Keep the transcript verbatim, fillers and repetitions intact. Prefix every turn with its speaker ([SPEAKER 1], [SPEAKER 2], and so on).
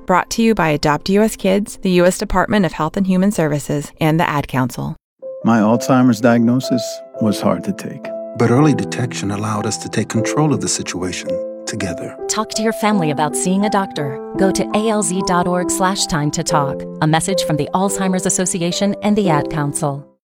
[SPEAKER 1] Brought to you by Adopt U S Kids, the U S Department of Health and Human Services, and the Ad Council.
[SPEAKER 2] My Alzheimer's diagnosis was hard to take.
[SPEAKER 3] But early detection allowed us to take control of the situation together.
[SPEAKER 4] Talk to your family about seeing a doctor. Go to alz.org slash time to talk. A message from the Alzheimer's Association and the Ad Council.